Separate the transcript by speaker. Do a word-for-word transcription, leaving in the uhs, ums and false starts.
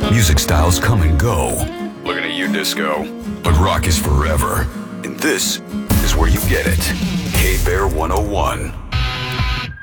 Speaker 1: Music styles come and go. Looking at you, disco. But rock is forever. And this is where you get it. K-Bear one oh one.